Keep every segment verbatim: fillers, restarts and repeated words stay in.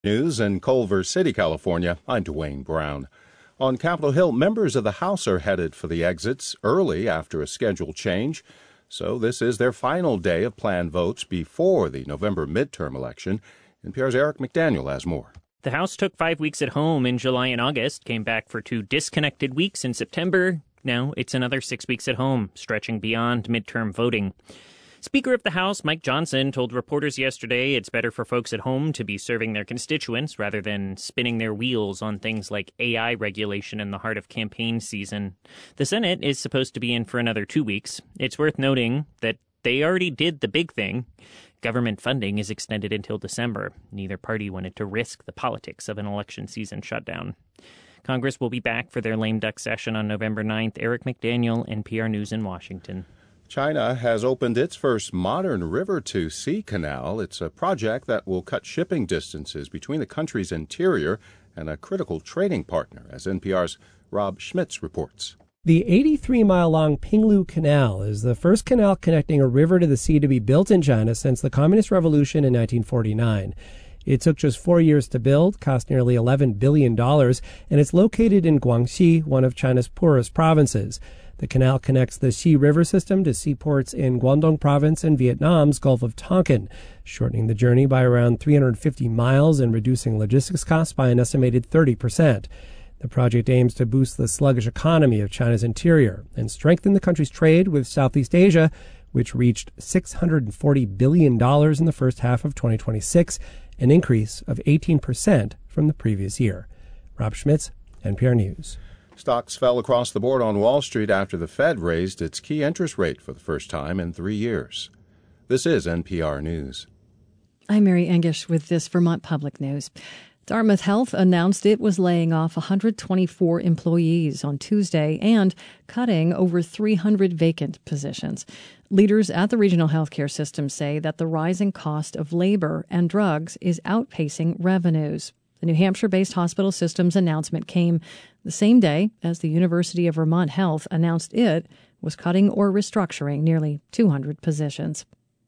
News in Culver City, California. I'm Dwayne Brown. On Capitol Hill, members of the House are headed for the exits early after a schedule change. So this is their final day of planned votes before the November midterm election. N P R's Eric McDaniel has more. The House took five weeks at home in July and August, came back for two disconnected weeks in September. Now it's another six weeks at home, stretching beyond midterm voting. Speaker of the House, Mike Johnson, told reporters yesterday it's better for folks at home to be serving their constituents rather than spinning their wheels on things like A I regulation in the heart of campaign season. The Senate is supposed to be in for another two weeks. It's worth noting that they already did the big thing. Government funding is extended until December. Neither party wanted to risk the politics of an election season shutdown. Congress will be back for their lame duck session on November ninth. Eric McDaniel, N P R News in Washington. China has opened its first modern river-to-sea canal. It's a project that will cut shipping distances between the country's interior and a critical trading partner, as N P R's Rob Schmitz reports. The eighty-three mile long Pinglu Canal is the first canal connecting a river to the sea to be built in China since the Communist Revolution in nineteen forty-nine. It took just four years to build, cost nearly eleven billion dollars, and it's located in Guangxi, one of China's poorest provinces. The canal connects the Xi River system to seaports in Guangdong province and Vietnam's Gulf of Tonkin, shortening the journey by around three hundred fifty miles and reducing logistics costs by an estimated thirty percent. The project aims to boost the sluggish economy of China's interior and strengthen the country's trade with Southeast Asia, which reached six hundred forty billion dollars in the first half of twenty twenty-six, an increase of eighteen percent from the previous year. Rob Schmitz, N P R News. Stocks fell across the board on Wall Street after the Fed raised its key interest rate for the first time in three years. This is N P R News. I'm Mary Engish with this Vermont Public News. Dartmouth Health announced it was laying off one hundred twenty-four employees on Tuesday and cutting over three hundred vacant positions. Leaders at the regional healthcare system say that the rising cost of labor and drugs is outpacing revenues. The New Hampshire-based hospital system's announcement came the same day as the University of Vermont Health announced it was cutting or restructuring nearly two hundred positions.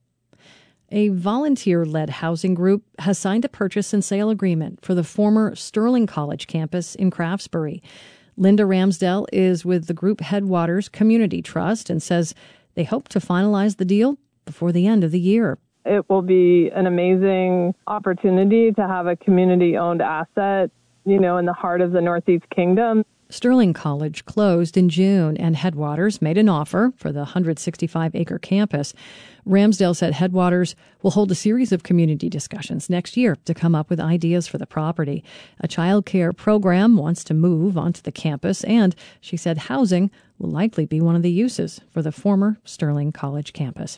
A volunteer-led housing group has signed a purchase and sale agreement for the former Sterling College campus in Craftsbury. Linda Ramsdell is with the group Headwaters Community Trust and says they hope to finalize the deal before the end of the year. It will be an amazing opportunity to have a community-owned asset, you know, in the heart of the Northeast Kingdom. Sterling College closed in June, and Headwaters made an offer for the one hundred sixty-five acre campus. Ramsdale said Headwaters will hold a series of community discussions next year to come up with ideas for the property. A child care program wants to move onto the campus, and she said housing will likely be one of the uses for the former Sterling College campus.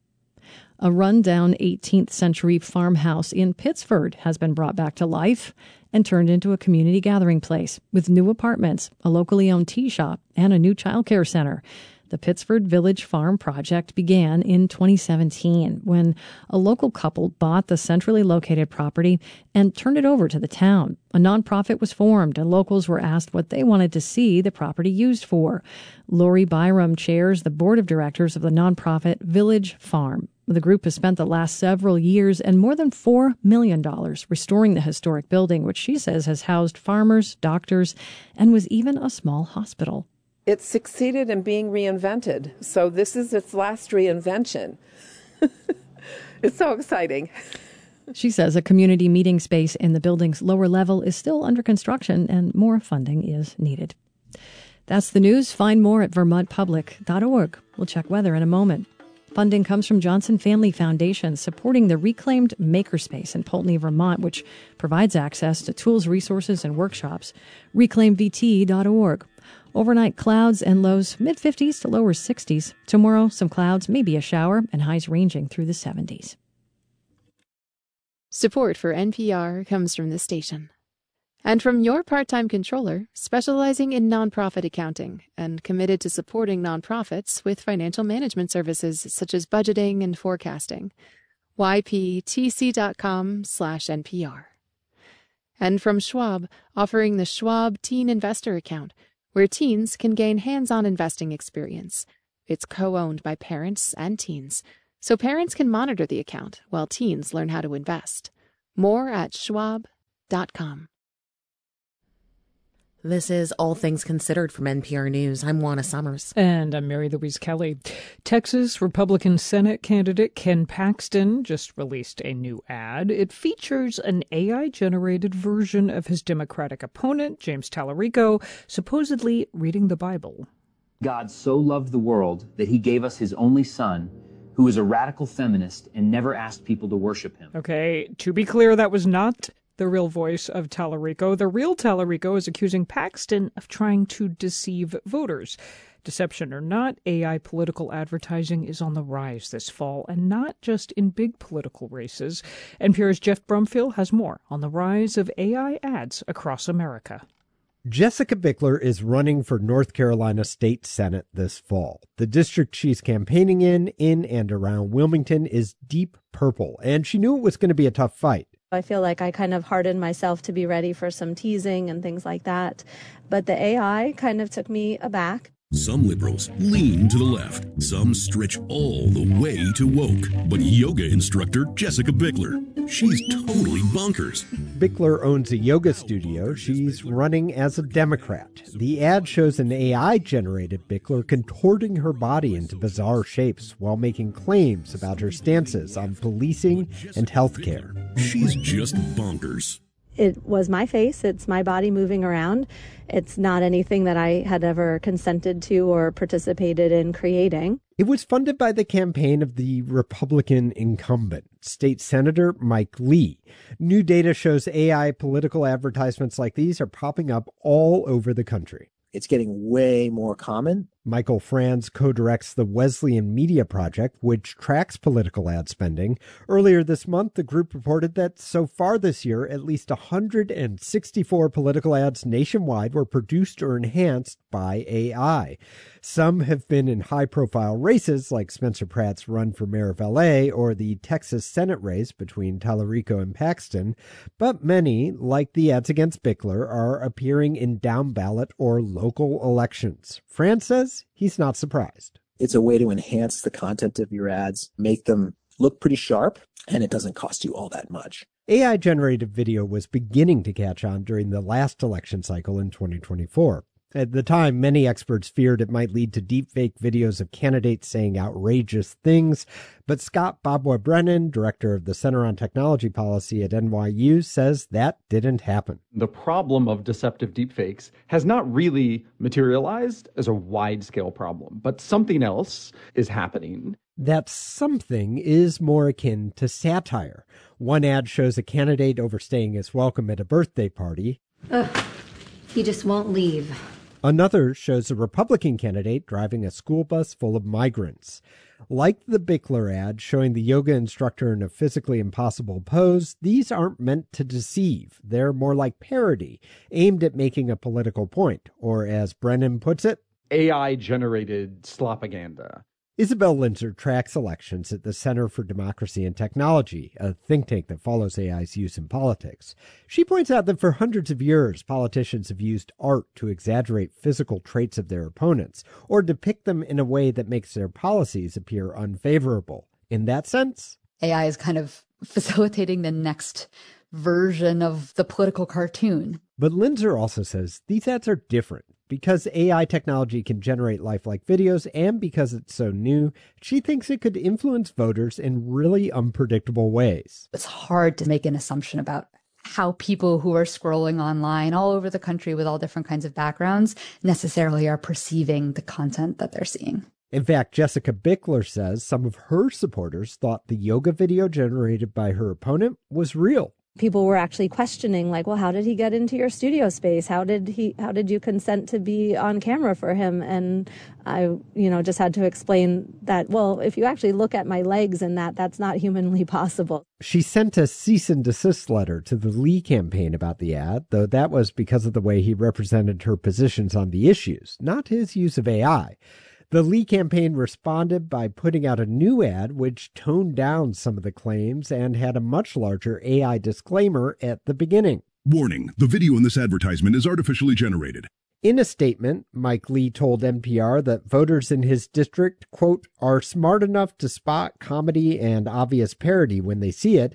A rundown eighteenth century farmhouse in Pittsford has been brought back to life and turned into a community gathering place with new apartments, a locally owned tea shop, and a new child care center. The Pittsford Village Farm project began in twenty seventeen when a local couple bought the centrally located property and turned it over to the town. A nonprofit was formed and locals were asked what they wanted to see the property used for. Lori Byram chairs the board of directors of the nonprofit Village Farm. The group has spent the last several years and more than four million dollars restoring the historic building, which she says has housed farmers, doctors, and was even a small hospital. It succeeded in being reinvented, so this is its last reinvention. It's so exciting. She says a community meeting space in the building's lower level is still under construction and more funding is needed. That's the news. Find more at vermont public dot org. We'll check weather in a moment. Funding comes from Johnson Family Foundation, supporting the reclaimed Makerspace in Poultney, Vermont, which provides access to tools, resources, and workshops. reclaim v t dot org. Overnight clouds and lows mid fifties to lower sixties. Tomorrow, some clouds, maybe a shower, and highs ranging through the seventies. Support for N P R comes from this station. And from your part-time controller, specializing in nonprofit accounting and committed to supporting nonprofits with financial management services such as budgeting and forecasting. y p t c dot com slash N P R. And from Schwab, offering the Schwab Teen Investor Account, where teens can gain hands-on investing experience. It's co-owned by parents and teens, so parents can monitor the account while teens learn how to invest. More at schwab dot com. This is All Things Considered from N P R News. I'm Juana Summers. And I'm Mary Louise Kelly. Texas Republican Senate candidate Ken Paxton just released a new ad. It features an A I-generated version of his Democratic opponent, James Tallarico, supposedly reading the Bible. God so loved the world that he gave us his only son, who was a radical feminist and never asked people to worship him. Okay, to be clear, that was not the real voice of Tallarico. The real Tallarico is accusing Paxton of trying to deceive voters. Deception or not, A I political advertising is on the rise this fall, and not just in big political races. N P R's Jeff Brumfield has more on the rise of A I ads across America. Jessica Bickler is running for North Carolina State Senate this fall. The district she's campaigning in, in and around Wilmington, is deep purple, and she knew it was going to be a tough fight. I feel like I kind of hardened myself to be ready for some teasing and things like that. But the A I kind of took me aback. Some liberals lean to the left. Some stretch all the way to woke. But yoga instructor Jessica Bickler, she's totally bonkers. Bickler owns a yoga studio. She's running as a Democrat. The ad shows an A I-generated Bickler contorting her body into bizarre shapes while making claims about her stances on policing and health care. She's just bonkers. It was my face. It's my body moving around. It's not anything that I had ever consented to or participated in creating. It was funded by the campaign of the Republican incumbent, State Senator Mike Lee. New data shows A I political advertisements like these are popping up all over the country. It's getting way more common. Michael Franz co-directs the Wesleyan Media Project, which tracks political ad spending. Earlier this month, the group reported that so far this year, at least one hundred sixty-four political ads nationwide were produced or enhanced by A I. Some have been in high-profile races, like Spencer Pratt's run for mayor of L A or the Texas Senate race between Tallarico and Paxton, but many, like the ads against Bickler, are appearing in down-ballot or local elections. Franz says he's not surprised. It's a way to enhance the content of your ads, make them look pretty sharp, and it doesn't cost you all that much. A I-generated video was beginning to catch on during the last election cycle in twenty twenty-four. At the time, many experts feared it might lead to deepfake videos of candidates saying outrageous things, but Scott Bobwa-Brennan, director of the Center on Technology Policy at N Y U, says that didn't happen. The problem of deceptive deepfakes has not really materialized as a wide-scale problem, but something else is happening. That something is more akin to satire. One ad shows a candidate overstaying his welcome at a birthday party. Ugh, he just won't leave. Another shows a Republican candidate driving a school bus full of migrants. Like the Bickler ad showing the yoga instructor in a physically impossible pose, these aren't meant to deceive. They're more like parody, aimed at making a political point, or as Brennan puts it, A I-generated slopaganda. Isabel Linzer tracks elections at the Center for Democracy and Technology, a think tank that follows A I's use in politics. She points out that for hundreds of years, politicians have used art to exaggerate physical traits of their opponents, or depict them in a way that makes their policies appear unfavorable. In that sense, A I is kind of facilitating the next version of the political cartoon. But Linzer also says these ads are different. Because A I technology can generate lifelike videos and because it's so new, she thinks it could influence voters in really unpredictable ways. It's hard to make an assumption about how people who are scrolling online all over the country with all different kinds of backgrounds necessarily are perceiving the content that they're seeing. In fact, Jessica Bickler says some of her supporters thought the yoga video generated by her opponent was real. People were actually questioning, like, well, how did he get into your studio space? How did he, how did you consent to be on camera for him? And I, you know, just had to explain that, well, if you actually look at my legs and that, that's not humanly possible. She sent a cease and desist letter to the Lee campaign about the ad, though that was because of the way he represented her positions on the issues, not his use of A I. The Lee campaign responded by putting out a new ad which toned down some of the claims and had a much larger A I disclaimer at the beginning. Warning, the video in this advertisement is artificially generated. In a statement, Mike Lee told N P R that voters in his district, quote, are smart enough to spot comedy and obvious parody when they see it.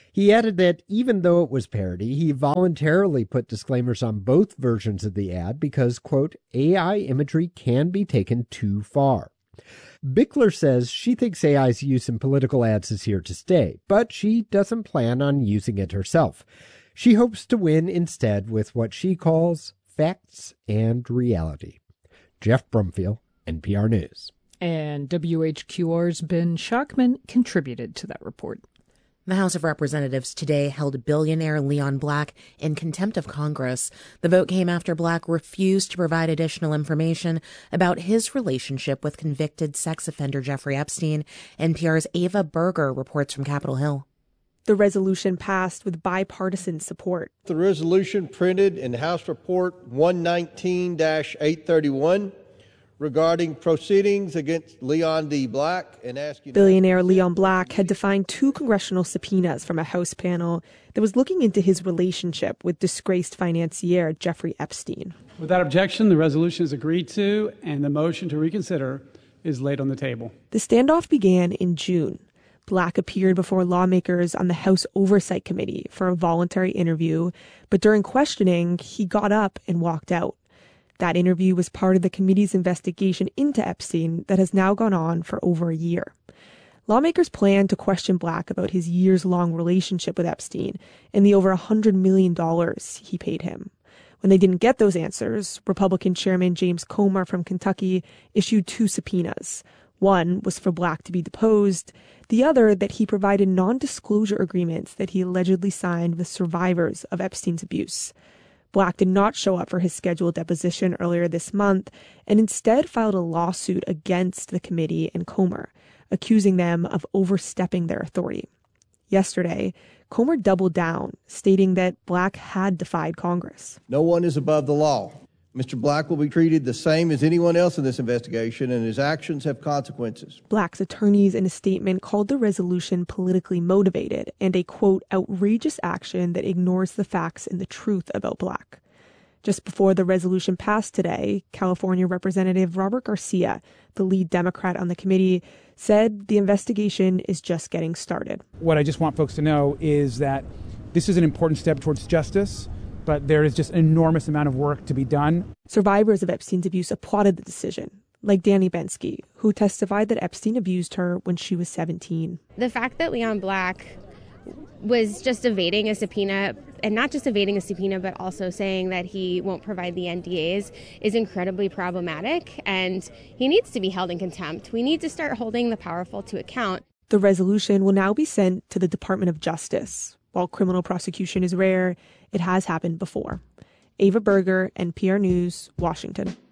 He added that even though it was parody, he voluntarily put disclaimers on both versions of the ad because, quote, A I imagery can be taken too far. Bickler says she thinks A I's use in political ads is here to stay, but she doesn't plan on using it herself. She hopes to win instead with what she calls facts and reality. Jeff Brumfield, N P R News. And W H Q R's Ben Schachtman contributed to that report. The House of Representatives today held billionaire Leon Black in contempt of Congress. The vote came after Black refused to provide additional information about his relationship with convicted sex offender Jeffrey Epstein. N P R's Ava Berger reports from Capitol Hill. The resolution passed with bipartisan support. The resolution printed in House Report one nineteen dash eight thirty-one regarding proceedings against Leon D. Black and asking... Billionaire Leon Black had defined two congressional subpoenas from a House panel that was looking into his relationship with disgraced financier Jeffrey Epstein. Without objection, the resolution is agreed to and the motion to reconsider is laid on the table. The standoff began in June. Black appeared before lawmakers on the House Oversight Committee for a voluntary interview, but during questioning, he got up and walked out. That interview was part of the committee's investigation into Epstein that has now gone on for over a year. Lawmakers plan to question Black about his years-long relationship with Epstein and the over one hundred million dollars he paid him. When they didn't get those answers, Republican Chairman James Comer from Kentucky issued two subpoenas. One was for Black to be deposed, the other that he provided non-disclosure agreements that he allegedly signed with survivors of Epstein's abuse. Black did not show up for his scheduled deposition earlier this month and instead filed a lawsuit against the committee and Comer, accusing them of overstepping their authority. Yesterday, Comer doubled down, stating that Black had defied Congress. No one is above the law. Mister Black will be treated the same as anyone else in this investigation, and his actions have consequences. Black's attorneys in a statement called the resolution politically motivated and a, quote, outrageous action that ignores the facts and the truth about Black. Just before the resolution passed today, California Representative Robert Garcia, the lead Democrat on the committee, said the investigation is just getting started. What I just want folks to know is that this is an important step towards justice, but there is just an enormous amount of work to be done. Survivors of Epstein's abuse applauded the decision, like Danny Bensky, who testified that Epstein abused her when she was seventeen. The fact that Leon Black was just evading a subpoena, and not just evading a subpoena, but also saying that he won't provide the N D As, is incredibly problematic, and he needs to be held in contempt. We need to start holding the powerful to account. The resolution will now be sent to the Department of Justice. While criminal prosecution is rare, it has happened before. Ava Berger, N P R News, Washington.